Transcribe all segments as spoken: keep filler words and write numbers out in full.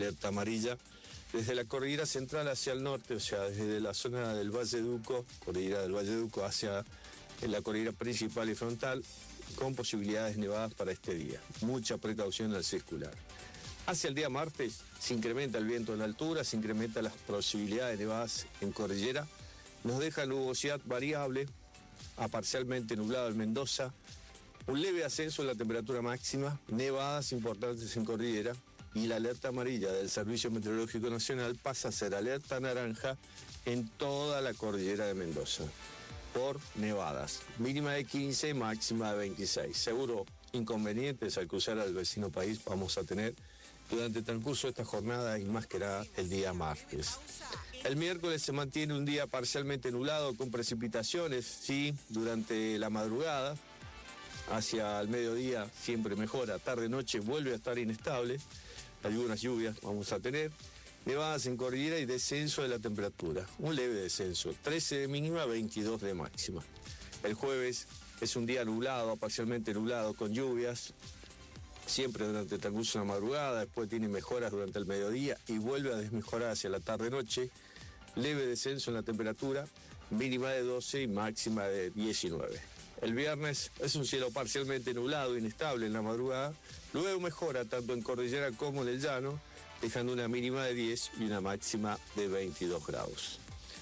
alerta amarilla. Desde la cordillera central hacia el norte, o sea, desde la zona del Valle Duco, cordillera del Valle Duco, hacia la cordillera principal y frontal, con posibilidades nevadas para este día. Mucha precaución al circular. Hacia el día martes se incrementa el viento en altura, se incrementan las posibilidades de nevadas en cordillera, nos deja nubosidad variable a parcialmente nublado en Mendoza, un leve ascenso en la temperatura máxima, nevadas importantes en cordillera, y la alerta amarilla del Servicio Meteorológico Nacional pasa a ser alerta naranja en toda la cordillera de Mendoza por nevadas, mínima de quince, máxima de veintiséis. Seguro inconvenientes al cruzar al vecino país vamos a tener durante el transcurso de esta jornada y más que nada el día martes. El miércoles se mantiene un día parcialmente nublado con precipitaciones, sí, durante la madrugada, hacia el mediodía siempre mejora, tarde-noche vuelve a estar inestable, algunas lluvias vamos a tener, nevadas en cordillera y descenso de la temperatura, un leve descenso, trece de mínima, veintidós de máxima. El jueves es un día nublado, parcialmente nublado, con lluvias, siempre durante el transcurso de la madrugada, después tiene mejoras durante el mediodía y vuelve a desmejorar hacia la tarde-noche, leve descenso en la temperatura, mínima de doce y máxima de diecinueve. El viernes es un cielo parcialmente nublado, inestable en la madrugada, luego mejora tanto en cordillera como en el llano, dejando una mínima de diez y una máxima de veintidós grados.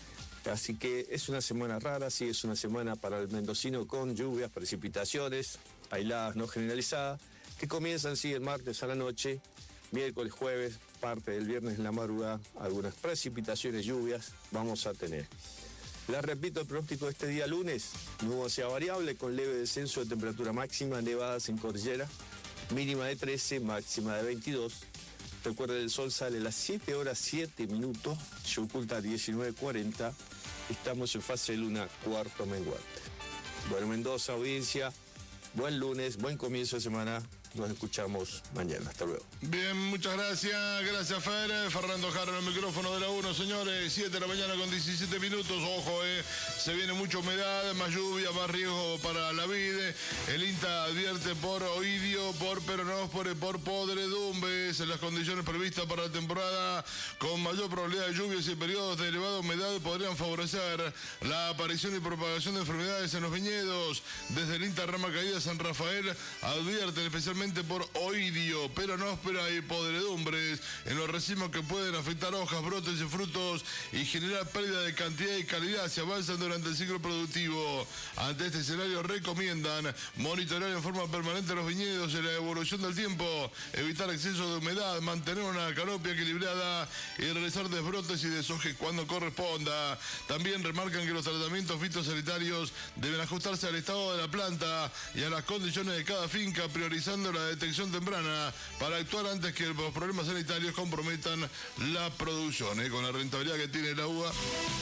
Así que es una semana rara, sí, es una semana para el mendocino con lluvias, precipitaciones, aisladas, no generalizadas, que comienzan, sí, el martes a la noche, miércoles, jueves, parte del viernes en la madrugada, algunas precipitaciones, lluvias vamos a tener. Les repito el pronóstico de este día lunes, nubosidad variable con leve descenso de temperatura máxima, nevadas en cordillera, mínima de trece, máxima de veintidós. Recuerden, el sol sale a las siete horas siete minutos, se oculta a diecinueve cuarenta, estamos en fase de luna cuarto menguante. Bueno, Mendoza, audiencia, buen lunes, buen comienzo de semana. Nos escuchamos mañana. Hasta luego. Bien, muchas gracias. Gracias, Fer. Fernando Jara en el micrófono de la uno, señores. siete de la mañana con diecisiete minutos. Ojo, eh. Se viene mucha humedad, más lluvia, más riesgo para la vida. El INTA advierte por oidio, por peronóspora, por podredumbres en las condiciones previstas para la temporada, con mayor probabilidad de lluvias y periodos de elevada humedad podrían favorecer la aparición y propagación de enfermedades en los viñedos. Desde el INTA Rama Caída San Rafael advierten especialmente por oidio, peronóspora y podredumbres en los racimos que pueden afectar hojas, brotes y frutos y generar pérdida de cantidad y calidad si avanzan durante el ciclo productivo. Ante este escenario recomiendan monitorear en forma permanente los viñedos y la evolución del tiempo, evitar exceso de humedad, mantener una canopia equilibrada y realizar desbrotes y deshojes cuando corresponda. También remarcan que los tratamientos fitosanitarios deben ajustarse al estado de la planta y a las condiciones de cada finca, priorizando la detección temprana para actuar antes que los problemas sanitarios comprometan la producción. ¿eh? Con la rentabilidad que tiene la uva,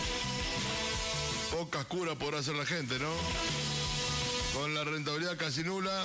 pocas curas podrá hacer la gente, ¿no? Con la rentabilidad casi nula,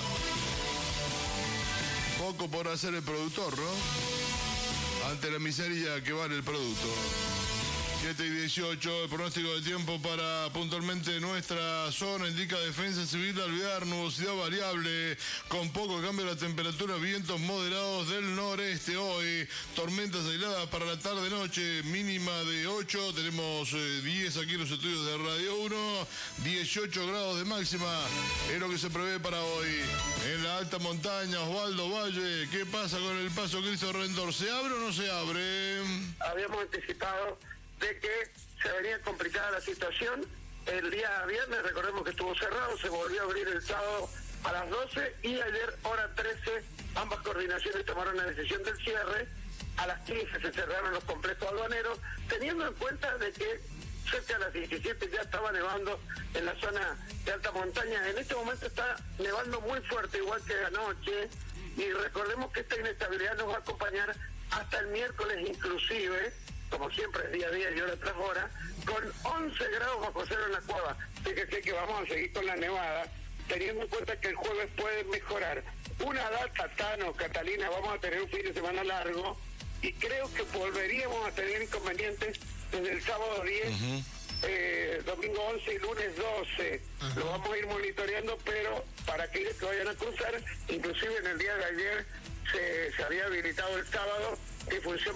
poco podrá hacer el productor, ¿no? Ante la miseria que vale el producto. siete y dieciocho, el pronóstico del tiempo para puntualmente nuestra zona indica defensa civil alvear, nubosidad variable, con poco cambio de la temperatura, vientos moderados del noreste hoy, tormentas aisladas para la tarde-noche, mínima de ocho, tenemos eh, diez aquí en los estudios de Radio uno, dieciocho grados de máxima, es lo que se prevé para hoy. En la alta montaña, Osvaldo Valle, ¿qué pasa con el Paso Cristo Redentor? ¿Se abre o no se abre? Habíamos anticipado de que se venía complicada la situación. El día viernes, recordemos que estuvo cerrado, se volvió a abrir el sábado a las doce y ayer, hora trece, ambas coordinaciones tomaron la decisión del cierre. A las quince se cerraron los complejos aduaneros, teniendo en cuenta de que cerca de las diecisiete ya estaba nevando en la zona de alta montaña. En este momento está nevando muy fuerte, igual que anoche, y recordemos que esta inestabilidad nos va a acompañar hasta el miércoles inclusive, como siempre, día a día y hora tras hora, con once grados bajo cero en la cueva. Fíjese que vamos a seguir con la nevada, teniendo en cuenta que el jueves puede mejorar. Una data, Tano, Catalina, vamos a tener un fin de semana largo y creo que volveríamos a tener inconvenientes desde el sábado diez, uh-huh. eh, domingo once y lunes doce. Uh-huh. Lo vamos a ir monitoreando, pero para aquellos que vayan a cruzar, inclusive en el día de ayer se, se había habilitado el sábado en función